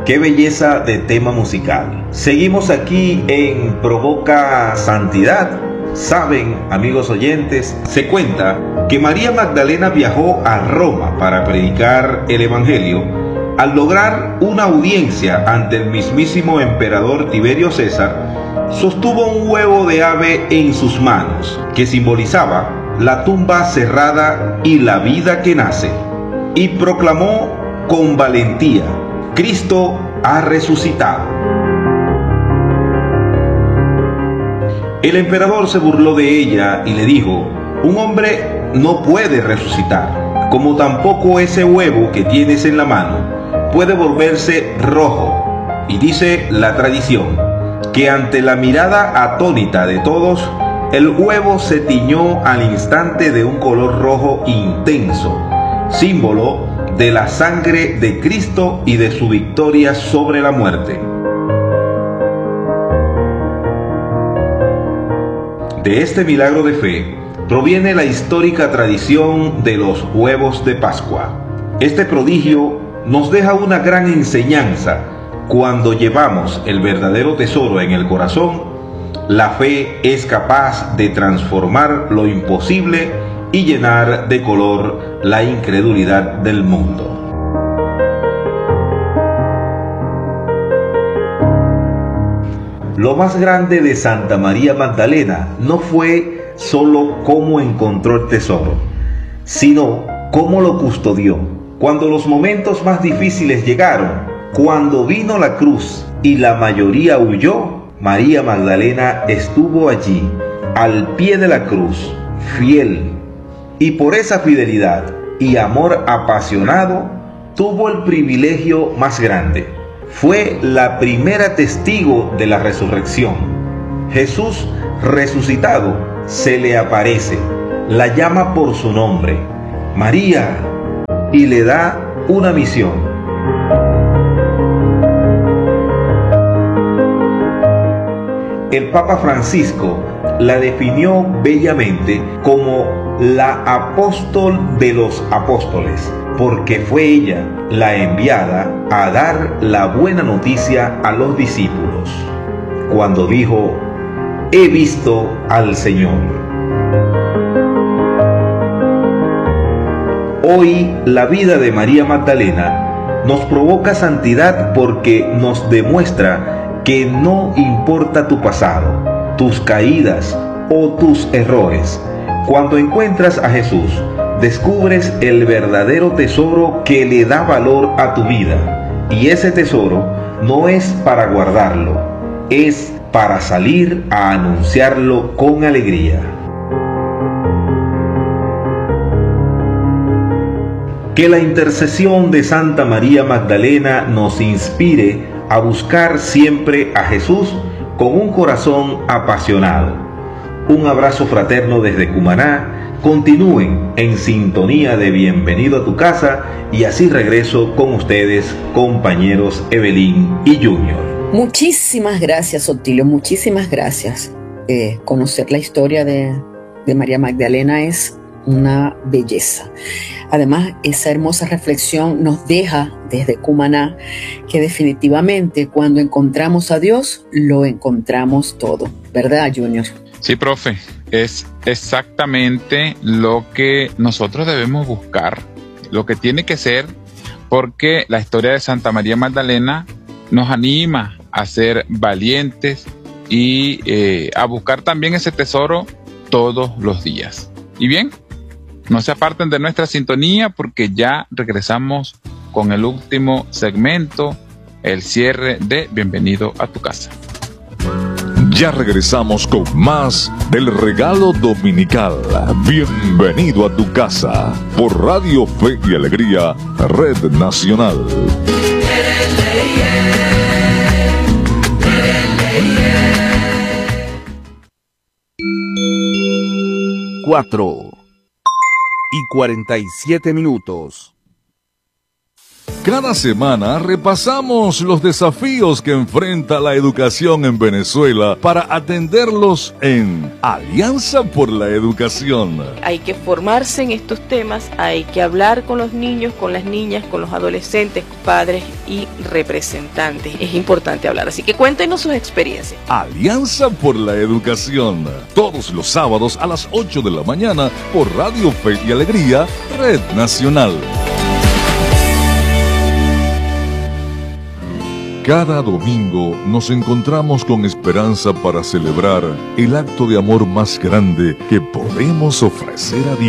Qué belleza de tema musical. Seguimos aquí en Provoca Santidad. Saben, amigos oyentes, se cuenta que María Magdalena viajó a Roma para predicar el Evangelio. Al lograr una audiencia ante el mismísimo emperador Tiberio César, sostuvo un huevo de ave en sus manos, que simbolizaba la tumba cerrada y la vida que nace, y proclamó con valentía: Cristo ha resucitado. El emperador se burló de ella y le dijo: un hombre no puede resucitar, como tampoco ese huevo que tienes en la mano puede volverse rojo. Y dice la tradición que ante la mirada atónita de todos, el huevo se tiñó al instante de un color rojo intenso, símbolo de la sangre de Cristo y de su victoria sobre la muerte. De este milagro de fe proviene la histórica tradición de los huevos de Pascua. Este prodigio nos deja una gran enseñanza. Cuando llevamos el verdadero tesoro en el corazón, la fe es capaz de transformar lo imposible y llenar de color la incredulidad del mundo. Lo más grande de Santa María Magdalena no fue solo cómo encontró el tesoro, sino cómo lo custodió. Cuando los momentos más difíciles llegaron, cuando vino la cruz y la mayoría huyó, María Magdalena estuvo allí, al pie de la cruz, fiel. Y por esa fidelidad y amor apasionado, tuvo el privilegio más grande. Fue la primera testigo de la resurrección. Jesús resucitado se le aparece, la llama por su nombre, María, y le da una misión. El Papa Francisco la definió bellamente como la apóstol de los apóstoles, porque fue ella la enviada a dar la buena noticia a los discípulos, cuando dijo: he visto al Señor. Hoy la vida de María Magdalena nos provoca santidad porque nos demuestra que no importa tu pasado, tus caídas o tus errores. Cuando encuentras a Jesús, descubres el verdadero tesoro que le da valor a tu vida. Y ese tesoro no es para guardarlo, es para salir a anunciarlo con alegría. Que la intercesión de Santa María Magdalena nos inspire a buscar siempre a Jesús con un corazón apasionado. Un abrazo fraterno desde Cumaná. Continúen en sintonía de Bienvenido a tu Casa y así regreso con ustedes, compañeros Evelyn y Junior. Muchísimas gracias, Otilio, muchísimas gracias. Conocer la historia de María Magdalena es una belleza. Además, esa hermosa reflexión nos deja desde Cumaná que definitivamente cuando encontramos a Dios, lo encontramos todo. ¿Verdad, Junior? Sí, profe, es exactamente lo que nosotros debemos buscar, lo que tiene que ser, porque la historia de Santa María Magdalena nos anima a ser valientes y a buscar también ese tesoro todos los días. Y bien, no se aparten de nuestra sintonía porque ya regresamos con el último segmento, el cierre de Bienvenido a tu Casa. Ya regresamos con más del regalo dominical. Bienvenido a tu casa por Radio Fe y Alegría, Red Nacional. 4:47. Cada semana repasamos los desafíos que enfrenta la educación en Venezuela para atenderlos en Alianza por la Educación. Hay que formarse en estos temas, hay que hablar con los niños, con las niñas, con los adolescentes, padres y representantes. Es importante hablar, así que cuéntenos sus experiencias. Alianza por la Educación, todos los sábados a las 8 de la mañana por Radio Fe y Alegría, Red Nacional. Cada domingo nos encontramos con esperanza para celebrar el acto de amor más grande que podemos ofrecer a Dios.